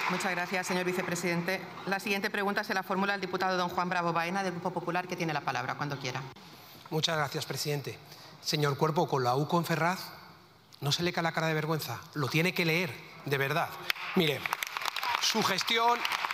Muchas gracias, señor vicepresidente. La siguiente pregunta se la formula el diputado don Juan Bravo Baena, del Grupo Popular, que tiene la palabra cuando quiera. Muchas gracias, presidente. Señor Cuerpo, con la U en Ferraz, no se le cae la cara de vergüenza. Lo tiene que leer, de verdad. Mire, su gestión